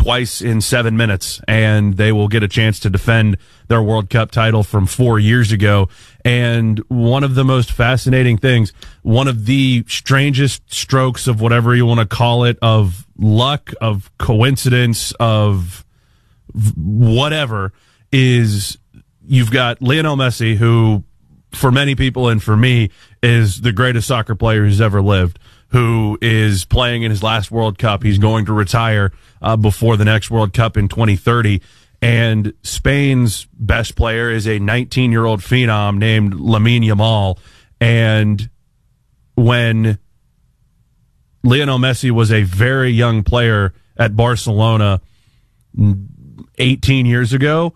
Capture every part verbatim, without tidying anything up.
twice in seven minutes, and they will get a chance to defend their World Cup title from four years ago. And one of the most fascinating things, one of the strangest strokes of whatever you want to call it, of luck, of coincidence, of whatever, is you've got Lionel Messi, who for many people and for me is the greatest soccer player who's ever lived, who is playing in his last World Cup. He's going to retire uh, before the next World Cup in twenty thirty. And Spain's best player is a nineteen-year-old phenom named Lamine Yamal. And when Lionel Messi was a very young player at Barcelona eighteen years ago,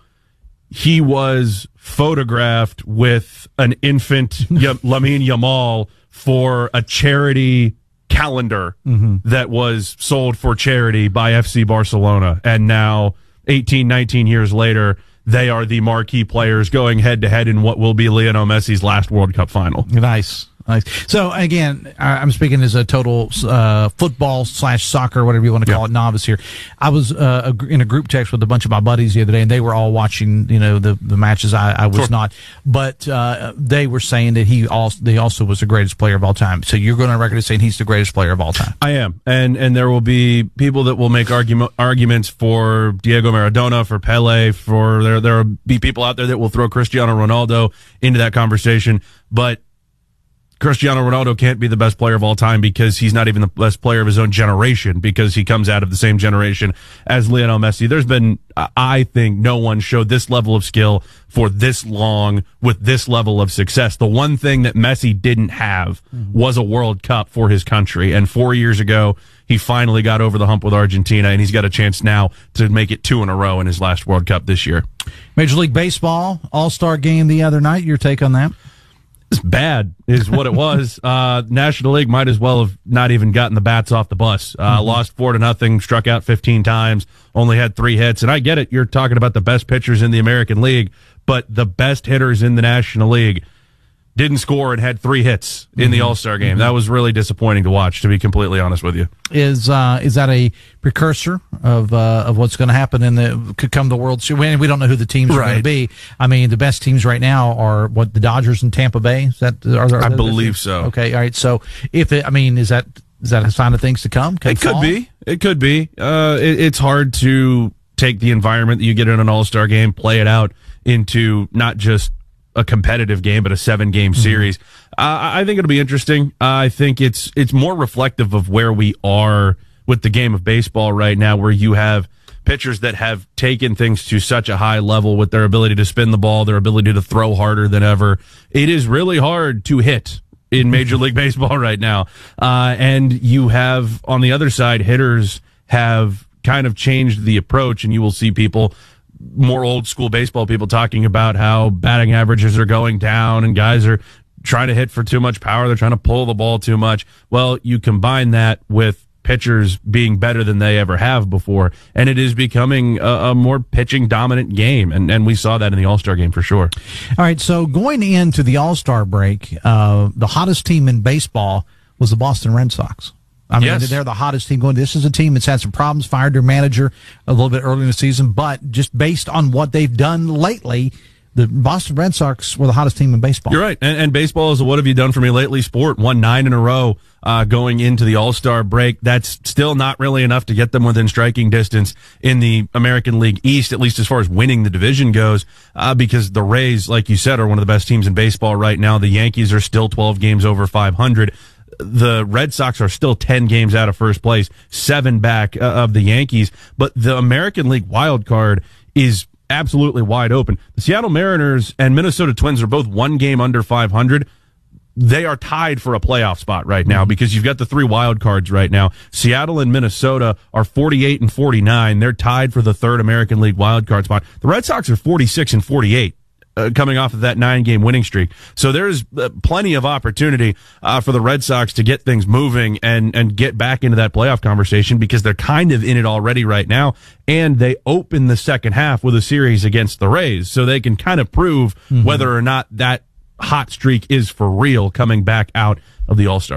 he was photographed with an infant y- Lamine Yamal for a charity calendar mm-hmm. that was sold for charity by F C Barcelona. And now, eighteen, nineteen years later, they are the marquee players going head-to-head in what will be Lionel Messi's last World Cup final. Nice. Nice. So, again, I'm speaking as a total uh, football slash soccer, whatever you want to call yeah. it, novice here. I was uh, in a group text with a bunch of my buddies the other day, and they were all watching, you know, the, the matches. I, I was sure. not. But uh, they were saying that he also, he also was the greatest player of all time. So you're going on record as saying he's the greatest player of all time. I am. And and there will be people that will make argument, arguments for Diego Maradona, for Pele, for there, there will be people out there that will throw Cristiano Ronaldo into that conversation. But Cristiano Ronaldo can't be the best player of all time because he's not even the best player of his own generation, because he comes out of the same generation as Lionel Messi. There's been, I think, no one showed this level of skill for this long with this level of success. The one thing that Messi didn't have was a World Cup for his country. And four years ago, he finally got over the hump with Argentina, and he's got a chance now to make it two in a row in his last World Cup this year. Major League Baseball, All-Star game the other night. Your take on that? It's bad is what it was. Uh, National League might as well have not even gotten the bats off the bus. Uh, mm-hmm. Lost four to nothing, struck out fifteen times, only had three hits. And I get it. You're talking about the best pitchers in the American League, but the best hitters in the National League didn't score and had three hits in mm-hmm. the All-Star game. Mm-hmm. That was really disappointing to watch, to be completely honest with you. Is uh, is that a precursor of uh, of what's going to happen in the could come the World Series? We don't know who the teams right. are going to be. I mean, the best teams right now are what, the Dodgers and Tampa Bay. Is that? Are, are I believe so. Okay, all right. So if it, I mean, is that is that a sign of things to come? It could be. It could be. Uh, it, it's hard to take the environment that you get in an All-Star game, play it out into not just a competitive game, but a seven-game mm-hmm. series. Uh, I think it'll be interesting. Uh, I think it's it's more reflective of where we are with the game of baseball right now, where you have pitchers that have taken things to such a high level with their ability to spin the ball, their ability to throw harder than ever. It is really hard to hit in Major League Baseball right now. Uh, and you have, on the other side, hitters have kind of changed the approach, and you will see people, more old school baseball people, talking about how batting averages are going down and guys are trying to hit for too much power. They're trying to pull the ball too much. Well, you combine that with pitchers being better than they ever have before, and it is becoming a, a more pitching dominant game. And, and we saw that in the All-Star game for sure. All right. So going into the All-Star break, uh, the hottest team in baseball was the Boston Red Sox. I mean, yes. they're the hottest team going. This is a team that's had some problems, fired their manager a little bit early in the season, but just based on what they've done lately, the Boston Red Sox were the hottest team in baseball. You're right. And, and baseball is a what have you done for me lately sport. Won nine in a row uh, going into the All-Star break. That's still not really enough to get them within striking distance in the American League East, at least as far as winning the division goes, uh, because the Rays, like you said, are one of the best teams in baseball right now. The Yankees are still twelve games over five hundred. The Red Sox are still ten games out of first place, seven back uh, of the Yankees. But the American League wild card is absolutely wide open. The Seattle Mariners and Minnesota Twins are both one game under five hundred. They are tied for a playoff spot right now because you've got the three wild cards right now. Seattle and Minnesota are forty-eight and forty-nine. They're tied for the third American League wild card spot. The Red Sox are forty-six and forty-eight. Uh, coming off of that nine-game winning streak. So there's uh, plenty of opportunity uh, for the Red Sox to get things moving and, and get back into that playoff conversation, because they're kind of in it already right now, and they open the second half with a series against the Rays, so they can kind of prove mm-hmm. whether or not that hot streak is for real coming back out of the All-Star break.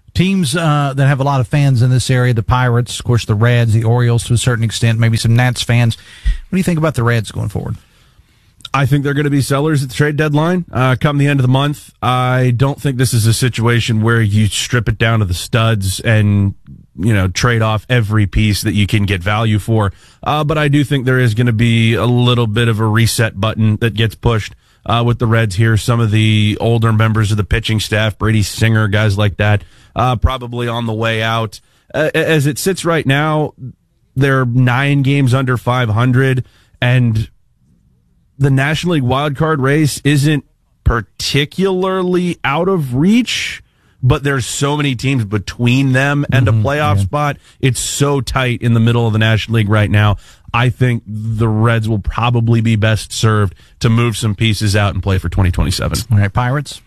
Teams uh, that have a lot of fans in this area, the Pirates, of course, the Reds, the Orioles to a certain extent, maybe some Nats fans. What do you think about the Reds going forward? I think they're going to be sellers at the trade deadline uh, come the end of the month. I don't think this is a situation where you strip it down to the studs and, you know, trade off every piece that you can get value for. Uh, but I do think there is going to be a little bit of a reset button that gets pushed uh, with the Reds here. Some of the older members of the pitching staff, Brady Singer, guys like that, uh, probably on the way out. Uh, as it sits right now, they're nine games under five hundred, and the National League wildcard race isn't particularly out of reach, but there's so many teams between them and mm-hmm, a playoff yeah. spot. It's so tight in the middle of the National League right now. I think the Reds will probably be best served to move some pieces out and play for twenty twenty-seven. All right, Pirates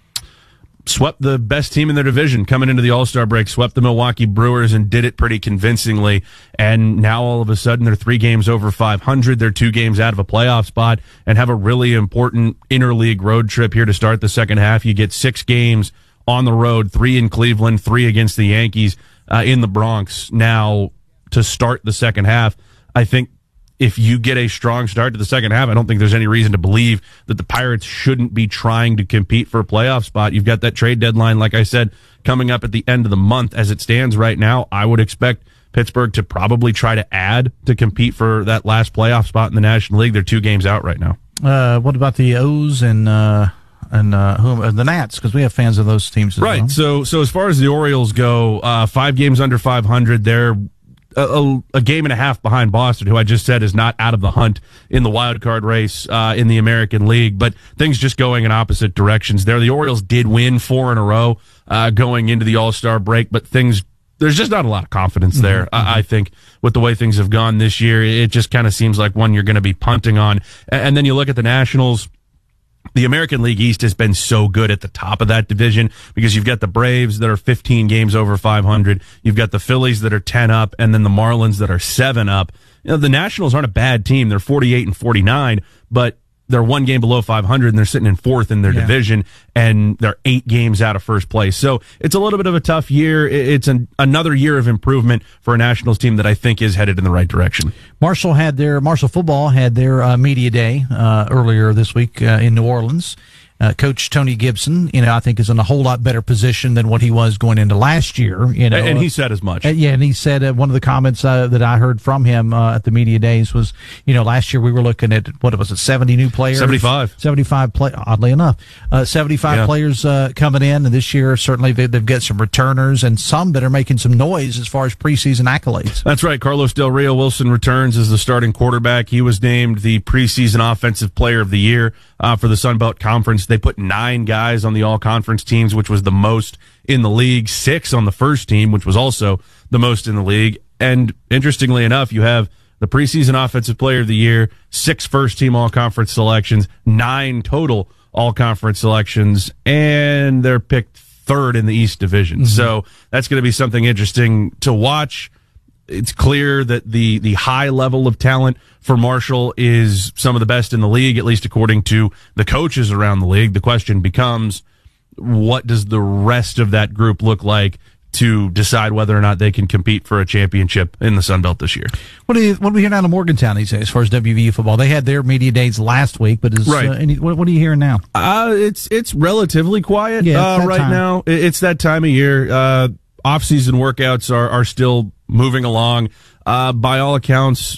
swept the best team in their division coming into the All-Star break, swept the Milwaukee Brewers and did it pretty convincingly. And now all of a sudden they're three games over five hundred. They're two games out of a playoff spot and have a really important interleague road trip here to start the second half. You get six games on the road, three in Cleveland, three against the Yankees uh, in the Bronx now to start the second half. I think if you get a strong start to the second half, I don't think there's any reason to believe that the Pirates shouldn't be trying to compete for a playoff spot. You've got that trade deadline, like I said, coming up at the end of the month. As it stands right now, I would expect Pittsburgh to probably try to add to compete for that last playoff spot in the National League. They're two games out right now. Uh, what about the O's and uh, and uh, who, the Nats? Because we have fans of those teams as right. well. So, so as far as the Orioles go, uh, five games under five hundred. They're A, a, a game and a half behind Boston, who I just said is not out of the hunt in the wild card race uh, in the American League, but things just going in opposite directions there. The Orioles did win four in a row uh, going into the All-Star break, but things there's just not a lot of confidence there. Mm-hmm. I, I think with the way things have gone this year, it just kind of seems like one you're going to be punting on. And, and then you look at the Nationals. The American League East has been so good at the top of that division because you've got the Braves that are fifteen games over five hundred. You've got the Phillies that are ten up, and then the Marlins that are seven up. You know, the Nationals aren't a bad team. They're forty-eight and forty-nine, but they're one game below five hundred, and they're sitting in fourth in their yeah. division, and they're eight games out of first place. So it's a little bit of a tough year. It's an, another year of improvement for a Nationals team that I think is headed in the right direction. Marshall had their Marshall football had their uh, media day uh, earlier this week uh, in New Orleans. Uh, Coach Tony Gibson, you know, I think is in a whole lot better position than what he was going into last year. You know, and he said as much. Uh, yeah, and he said uh, one of the comments uh, that I heard from him uh, at the media days was, you know, last year we were looking at what was it, seventy new players, seventy-five, seventy-five play. Oddly enough, uh, seventy-five yeah. players uh, coming in, and this year certainly they, they've got some returners and some that are making some noise as far as preseason accolades. That's right. Carlos Del Rio Wilson returns as the starting quarterback. He was named the preseason offensive player of the year uh, for the Sun Belt Conference. They put nine guys on the all-conference teams, which was the most in the league, six on the first team, which was also the most in the league. And interestingly enough, you have the preseason offensive player of the year, six first-team all-conference selections, nine total all-conference selections, and they're picked third in the East Division. Mm-hmm. So that's going to be something interesting to watch. It's clear that the the high level of talent for Marshall is some of the best in the league, at least according to the coaches around the league. The question becomes, what does the rest of that group look like to decide whether or not they can compete for a championship in the Sun Belt this year? What do you, what do we hear down in Morgantown these days as far as W V U football? They had their media days last week, but is right. uh, any, what, what are you hearing now? Uh, it's it's relatively quiet yeah, uh, right time. now. It's that time of year. Uh, off-season workouts are, are still moving along. Uh, by all accounts,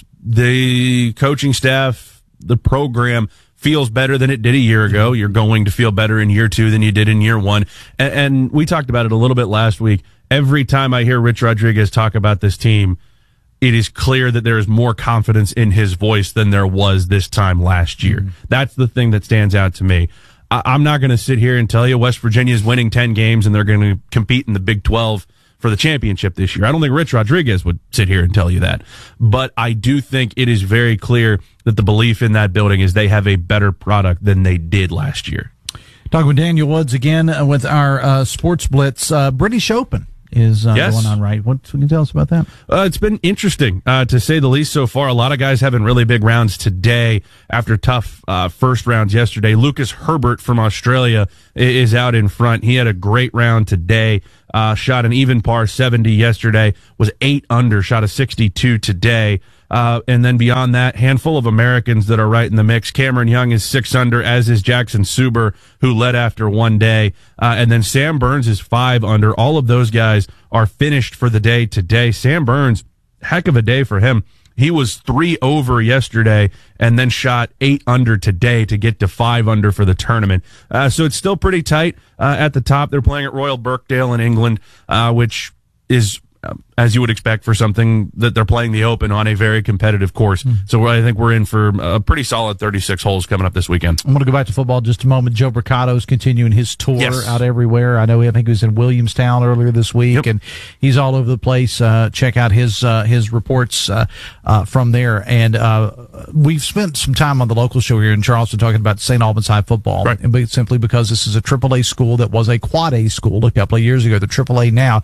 the coaching staff, the program feels better than it did a year ago. You're going to feel better in year two than you did in year one. And, and we talked about it a little bit last week. Every time I hear Rich Rodriguez talk about this team, it is clear that there is more confidence in his voice than there was this time last year. Mm-hmm. That's the thing that stands out to me. I, I'm not going to sit here and tell you West Virginia is winning ten games and they're going to compete in the Big twelve for the championship this year. I don't think Rich Rodriguez would sit here and tell you that. But I do think it is very clear that the belief in that building is they have a better product than they did last year. Talking with Daniel Woods again with our uh, Sports Blitz. Uh, British Open is uh, yes. going on, right? What can you tell us about that? Uh, it's been interesting, uh, to say the least so far. A lot of guys having really big rounds today after tough uh, first rounds yesterday. Lucas Herbert from Australia is out in front. He had a great round today. Uh, shot an even par seventy yesterday, was eight under, shot a sixty-two today. Uh, and then beyond that, handful of Americans that are right in the mix. Cameron Young is six under, as is Jackson Suber, who led after one day. Uh, and then Sam Burns is five under. All of those guys are finished for the day today. Sam Burns, heck of a day for him. He was three over yesterday and then shot eight under today to get to five under for the tournament. Uh, so it's still pretty tight uh, at the top. They're playing at Royal Birkdale in England, uh, which is, as you would expect for something that they're playing the Open on a very competitive course. Mm. So I think we're in for a pretty solid thirty-six holes coming up this weekend. I'm going to go back to football just a moment. Joe Bricato's continuing his tour yes. out everywhere. I know I think he was in Williamstown earlier this week, yep. and he's all over the place. Uh, check out his uh, his reports uh, uh, from there. And uh, we've spent some time on the local show here in Charleston talking about Saint Albans High football, right. and simply because this is a triple A school that was a quad A school a couple of years ago. The triple A now.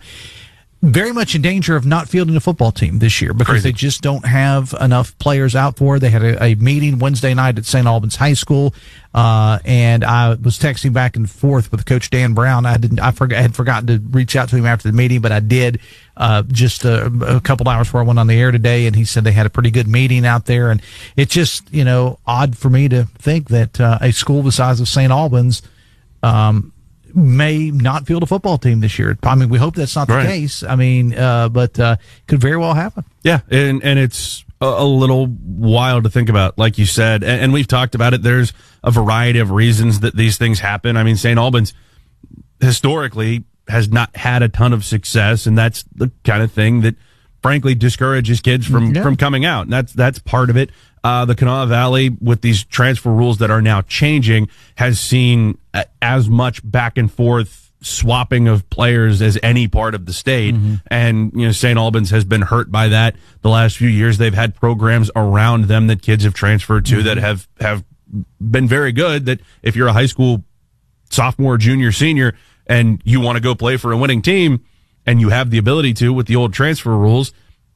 Very much in danger of not fielding a football team this year because Crazy. They just don't have enough players out for it. They had a, a meeting Wednesday night at Saint Albans High School, uh, and I was texting back and forth with Coach Dan Brown. I didn't, I forgot, I had forgotten to reach out to him after the meeting, but I did uh, just a, a couple hours before I went on the air today, and he said they had a pretty good meeting out there, and it's just you know odd for me to think that uh, a school the size of Saint Albans. Um, may not field a football team this year. I mean, we hope that's not the right. case. I mean, uh, but uh, could very well happen. Yeah, and and it's a, a little wild to think about, like you said, and, and we've talked about it. There's a variety of reasons that these things happen. I mean, Saint Albans historically has not had a ton of success, and that's the kind of thing that, frankly, discourages kids from, yeah. from coming out. And that's that's part of it. Uh, the Kanawha Valley, with these transfer rules that are now changing, has seen as much back and forth swapping of players as any part of the state. Mm-hmm. And, you know, Saint Albans has been hurt by that the last few years. They've had programs around them that kids have transferred to mm-hmm. that have, have been very good, that if you're a high school sophomore, junior, senior, and you want to go play for a winning team, and you have the ability to with the old transfer rules,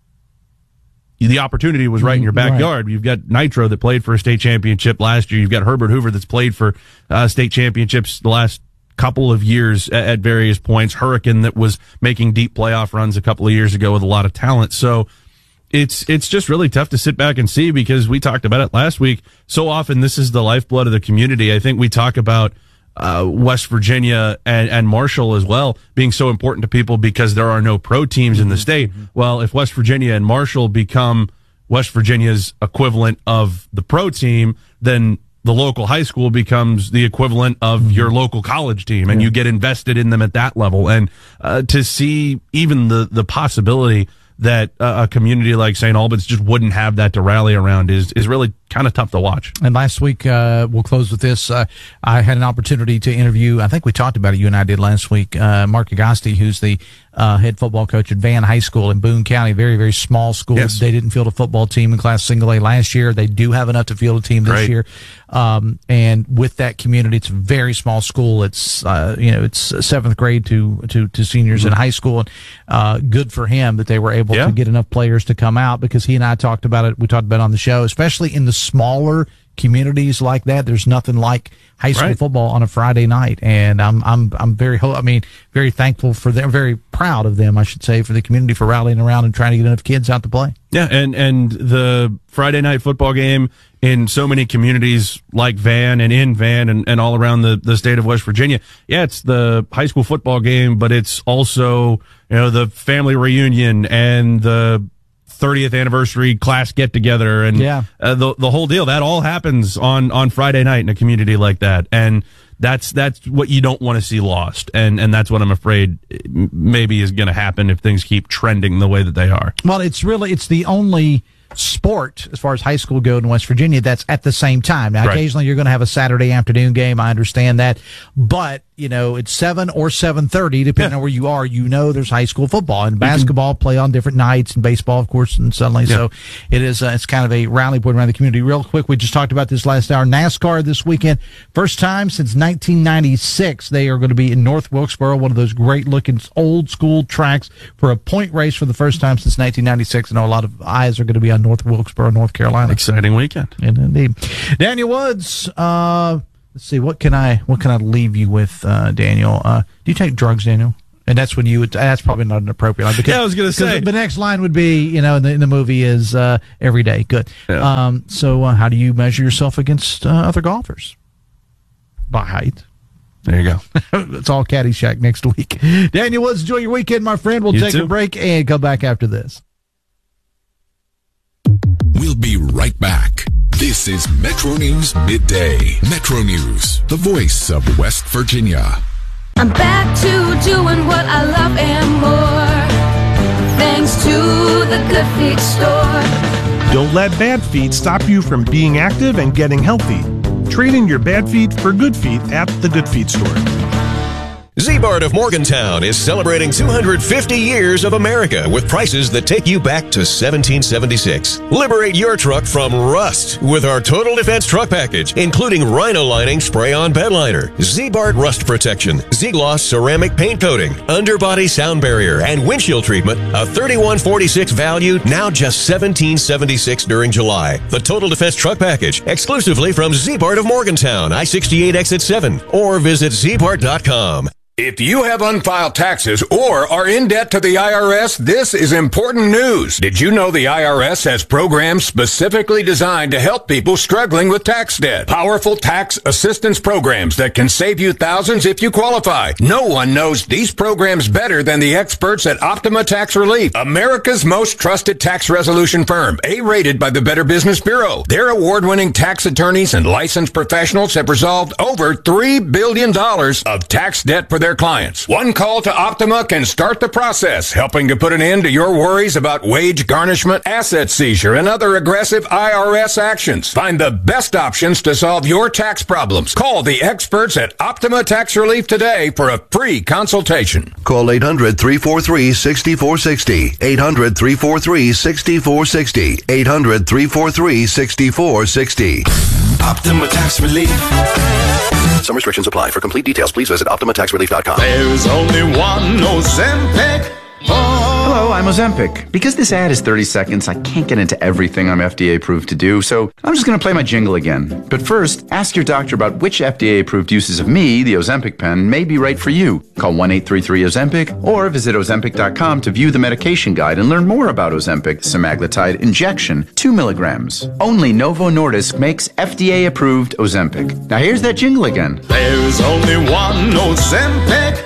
the opportunity was right in your backyard. Right. You've got Nitro that played for a state championship last year. You've got Herbert Hoover that's played for uh, state championships the last couple of years at, at various points. Hurricane that was making deep playoff runs a couple of years ago with a lot of talent. So it's it's just really tough to sit back and see, because we talked about it last week. So often this is the lifeblood of the community. I think we talk about Uh, West Virginia and, and Marshall as well being so important to people because there are no pro teams in the state. Mm-hmm. Well, if West Virginia and Marshall become West Virginia's equivalent of the pro team, then the local high school becomes the equivalent of mm-hmm. your local college team, and yeah. you get invested in them at that level. And uh, to see even the, the possibility that uh, a community like Saint Albans just wouldn't have that to rally around is is really kind of tough to watch. And last week, uh, we'll close with this. Uh, I had an opportunity to interview, I think we talked about it, you and I did last week, uh, Mark Agosti, who's the uh, head football coach at Van High School in Boone County, very, very small school. Yes. They didn't field a football team in Class Single A last year. They do have enough to field a team this Great. year. Um, and with that community, it's a very small school. It's, uh, you know, it's seventh grade to, to, to seniors mm-hmm. in high school. And, uh, good for him that they were able yeah. to get enough players to come out, because he and I talked about it. We talked about it on the show, especially in the smaller communities like that. There's nothing like high school right. football on a Friday night, and I'm I'm I'm very I mean very thankful for them, very proud of them, I should say, for the community for rallying around and trying to get enough kids out to play. Yeah, and and the Friday night football game in so many communities like Van and in Van and, and all around the, the state of West Virginia. Yeah, it's the high school football game, but it's also, you know, the family reunion and the thirtieth anniversary class get together and yeah. uh, the the whole deal. That all happens on on Friday night in a community like that, and that's that's what you don't want to see lost, and and that's what I'm afraid maybe is going to happen if things keep trending the way that they are. Well, it's really it's the only sport as far as high school go in West Virginia that's at the same time. Now, Right. occasionally you're going to have a Saturday afternoon game. I understand that. But, you know, it's seven or seven thirty, depending Yeah. on where you are. You know there's high school football and basketball play on different nights, and baseball, of course, and suddenly. Yeah. So it is uh, it's kind of a rally point around the community. Real quick, we just talked about this last hour. NASCAR this weekend. First time since nineteen ninety-six, they are going to be in North Wilkesboro, one of those great-looking old-school tracks for a point race for the first time since nineteen ninety-six. I know a lot of eyes are going to be on North Wilkesboro, North Carolina. Exciting weekend. And indeed. Daniel Woods, uh, let's see, what can I what can I leave you with, uh, Daniel? Uh, do you take drugs, Daniel? And that's when you would, that's probably not an appropriate line. Because, Yeah, I was gonna say. The next line would be, you know, in the, in the movie is uh, every day. Good. Yeah. Um, so uh, how do you measure yourself against uh, other golfers? By height. There you go. It's all Caddyshack next week. Daniel Woods, enjoy your weekend, my friend. We'll You take too. a break and come back after this. We'll be right back. This is Metro News Midday. Metro News, the voice of West Virginia. I'm back to doing what I love and more, thanks to the Good Feet store. Don't let bad feet stop you from being active and getting healthy. Trade in your bad feet for good feet at the Good Feet store. Z-Bart of Morgantown is celebrating two hundred fifty years of America with prices that take you back to seventeen seventy-six. Liberate your truck from rust with our Total Defense Truck Package, including Rhino Lining Spray-On Bed Liner, Z-Bart Rust Protection, Z-Gloss Ceramic Paint Coating, Underbody Sound Barrier, and Windshield Treatment, a thirty-one forty-six value, now just seventeen seventy-six during July. The Total Defense Truck Package, exclusively from Z-Bart of Morgantown, I sixty-eight Exit seven, or visit z bart dot com. If you have unfiled taxes or are in debt to the I R S, this is important news. Did you know the I R S has programs specifically designed to help people struggling with tax debt? Powerful tax assistance programs that can save you thousands if you qualify. No one knows these programs better than the experts at Optima Tax Relief, America's most trusted tax resolution firm, A-rated by the Better Business Bureau. Their award-winning tax attorneys and licensed professionals have resolved over three billion dollars of tax debt for their clients. One call to Optima can start the process, helping to put an end to your worries about wage garnishment, asset seizure, and other aggressive I R S actions. Find the best options to solve your tax problems. Call the experts at Optima Tax Relief today for a free consultation. Call eight hundred, three four three, six four six zero. eight hundred, three four three, six four six zero. eight hundred, three four three, six four six zero. Optima Tax Relief. Some restrictions apply. For complete details, please visit optima tax relief dot com. There's only one Ozempic. Hello, I'm Ozempic. Because this ad is thirty seconds, I can't get into everything I'm F D A approved to do, so I'm just going to play my jingle again. But first, ask your doctor about which F D A approved uses of me, the Ozempic pen, may be right for you. Call one eight three three Ozempic or visit ozempic dot com to view the medication guide and learn more about Ozempic semaglutide injection, two milligrams. Only Novo Nordisk makes F D A approved Ozempic. Now here's that jingle again. There's only one Ozempic.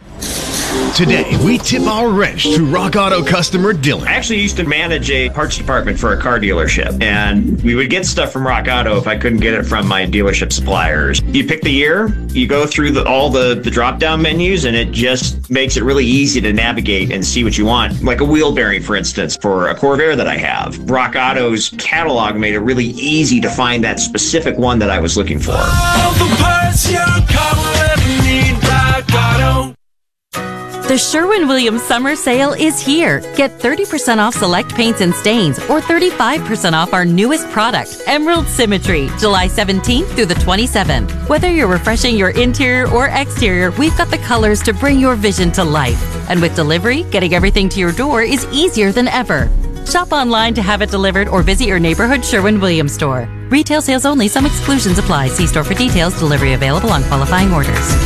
Today, we tip our wrench to Rock Auto customer Dylan. I actually used to manage a parts department for a car dealership, and we would get stuff from Rock Auto if I couldn't get it from my dealership suppliers. You pick the year, you go through the, all the, the drop-down menus, and it just makes it really easy to navigate and see what you want. Like a wheel bearing, for instance, for a Corvair that I have. Rock Auto's catalog made it really easy to find that specific one that I was looking for. All the parts your car will ever need, Rock Auto. The Sherwin-Williams Summer Sale is here. Get thirty percent off select paints and stains or thirty-five percent off our newest product, Emerald Symmetry, July seventeenth through the twenty-seventh. Whether you're refreshing your interior or exterior, we've got the colors to bring your vision to life. And with delivery, getting everything to your door is easier than ever. Shop online to have it delivered or visit your neighborhood Sherwin-Williams store. Retail sales only. Some exclusions apply. See store for details. Delivery available on qualifying orders.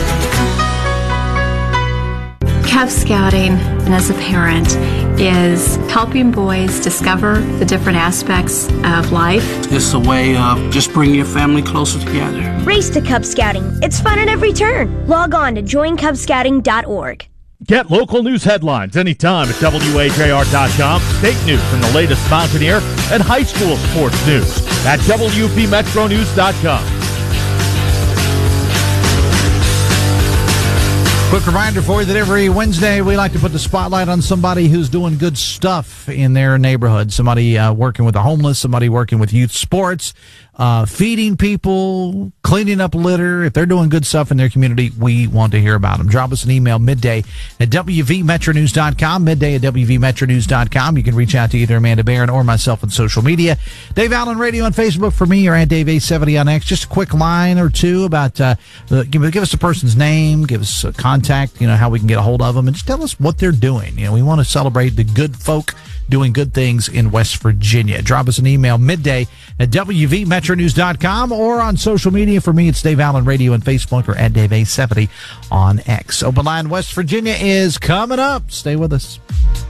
Cub Scouting, and as a parent, is helping boys discover the different aspects of life. It's a way of just bringing your family closer together. Race to Cub Scouting. It's fun at every turn. Log on to join cub scouting dot org. Get local news headlines anytime at W A J R dot com. State news and the latest Mountaineer and high school sports news at W P Metro News dot com. Quick reminder for you that every Wednesday we like to put the spotlight on somebody who's doing good stuff in their neighborhood. Somebody uh, working with the homeless, somebody working with youth sports, uh, feeding people, cleaning up litter. If they're doing good stuff in their community, we want to hear about them. Drop us an email midday at w v metro news dot com, midday at w v metro news dot com. You can reach out to either Amanda Barron or myself on social media. Dave Allen Radio on Facebook for me, or at Dave A seventy on X. Just a quick line or two about, uh, the, give, give us a person's name, give us a contact, you know, how we can get a hold of them, and just tell us what they're doing. You know, we want to celebrate the good folk doing good things in West Virginia. Drop us an email midday at w v metro news dot com, or on social media. For me, it's Dave Allen Radio on Facebook, or at Dave A seventy on X. Open Line West Virginia is coming up. Stay with us.